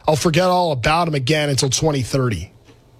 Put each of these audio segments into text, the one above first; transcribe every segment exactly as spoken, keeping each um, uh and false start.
I'll forget all about them again until twenty thirty.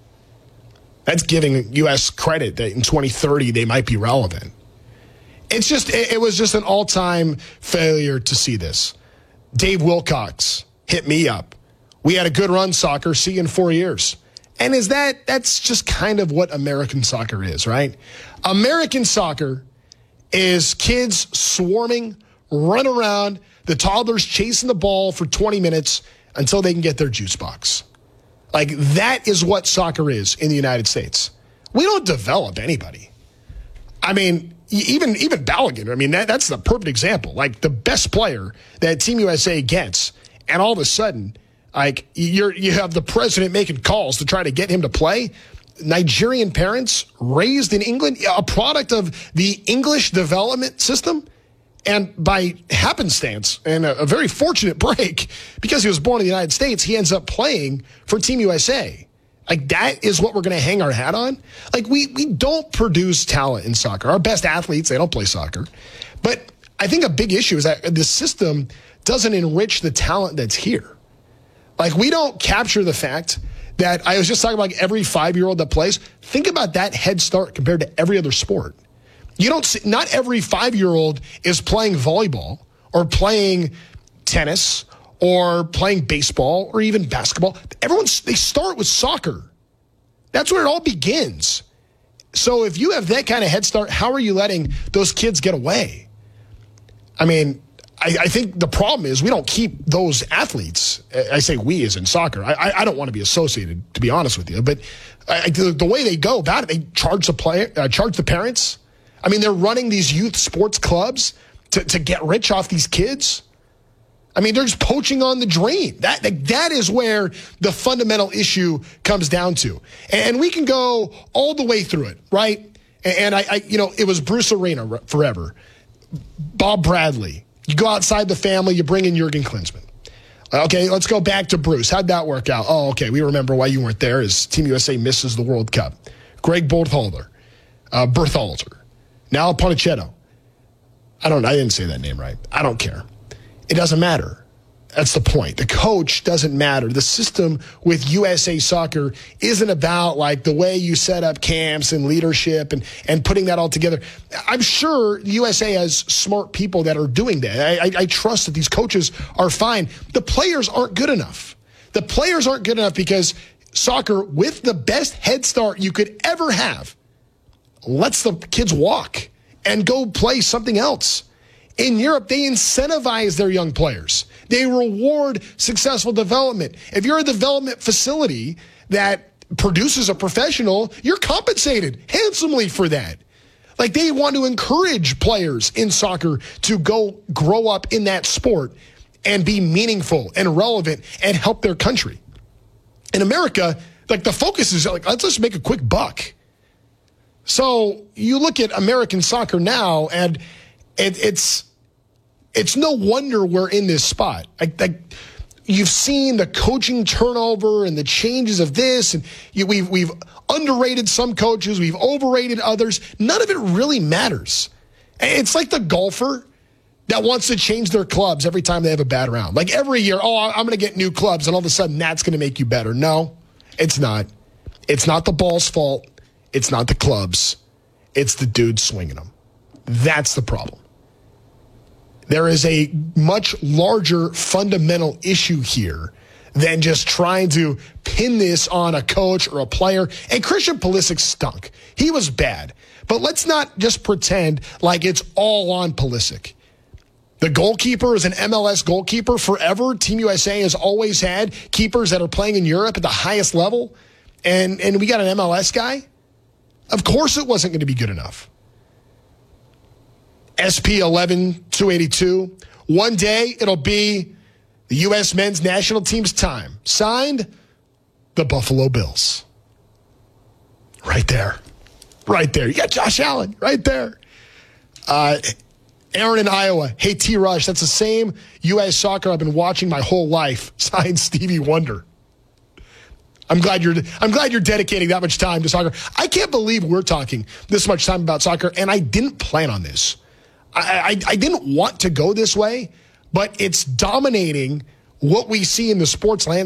That's giving U S credit that in twenty thirty they might be relevant. It's just, it, it was just an all-time failure to see this. Dave Wilcox hit me up. We had a good run, soccer. See you in four years. And is that, that's just kind of what American soccer is, right? American soccer is kids swarming, running around, the toddlers chasing the ball for twenty minutes until they can get their juice box. Like, that is what soccer is in the United States. We don't develop anybody. I mean, even even Balogun, I mean, that, that's the perfect example. Like, the best player that Team U S A gets, and all of a sudden, like, you're you have the president making calls to try to get him to play. Nigerian parents raised in England, a product of the English development system. And by happenstance and a, a very fortunate break, because he was born in the United States, he ends up playing for Team U S A. Like, that is what we're going to hang our hat on? Like, we, we don't produce talent in soccer. Our best athletes, they don't play soccer. But I think a big issue is that the system doesn't enrich the talent that's here. Like, we don't capture the fact that I was just talking about like every five-year-old that plays. Think about that head start compared to every other sport. You don't see, not every five-year-old is playing volleyball or playing tennis or playing baseball or even basketball. Everyone's, they start with soccer. That's where it all begins. So if you have that kind of head start, how are you letting those kids get away? I mean, I, I think the problem is we don't keep those athletes. I say we as in soccer. I, I don't want to be associated, to be honest with you. But I, the, the way they go about it, they charge the player, uh, charge the parents. I mean, they're running these youth sports clubs to, to get rich off these kids. I mean, they're just poaching on the dream. That, that that is where the fundamental issue comes down to. And we can go all the way through it, right? And I, I you know, it was Bruce Arena forever. Bob Bradley. You go outside the family, you bring in Jurgen Klinsmann. Okay, let's go back to Bruce. How'd that work out? Oh, okay, we remember why you weren't there as Team U S A misses the World Cup. Greg Berhalter, uh, Berhalter. Now Ponichetto. I don't I didn't say that name right. I don't care. It doesn't matter. That's the point. The coach doesn't matter. The system with U S A Soccer isn't about like the way you set up camps and leadership and, and putting that all together. I'm sure U S A has smart people that are doing that. I, I, I trust that these coaches are fine. The players aren't good enough. The players aren't good enough because soccer, with the best head start you could ever have, lets the kids walk and go play something else. In Europe, they incentivize their young players. They reward successful development. If you're a development facility that produces a professional, you're compensated handsomely for that. Like, they want to encourage players in soccer to go grow up in that sport and be meaningful and relevant and help their country. In America, like, the focus is like, let's just make a quick buck. So you look at American soccer now, and it, it's it's no wonder we're in this spot. Like, like you've seen the coaching turnover and the changes of this, and you, we've we've underrated some coaches, we've overrated others. None of it really matters. It's like the golfer that wants to change their clubs every time they have a bad round. Like every year, oh, I'm going to get new clubs, and all of a sudden that's going to make you better. No, it's not. It's not the ball's fault. It's not the clubs. It's the dudes swinging them. That's the problem. There is a much larger fundamental issue here than just trying to pin this on a coach or a player. And Christian Pulisic stunk. He was bad. But let's not just pretend like it's all on Pulisic. The goalkeeper is an M L S goalkeeper forever. Team U S A has always had keepers that are playing in Europe at the highest level. And, and we got an M L S guy? Of course it wasn't going to be good enough. S P eleven two eighty-two. One day it'll be the U S men's national team's time. Signed, the Buffalo Bills. Right there. Right there. You got Josh Allen right there. Uh, Aaron in Iowa. Hey, T-Rush, that's the same U S soccer I've been watching my whole life. Signed, Stevie Wonder. I'm glad you're I'm glad you're dedicating that much time to soccer. I can't believe we're talking this much time about soccer, and I didn't plan on this. I, I, I didn't want to go this way, but it's dominating what we see in the sports landscape.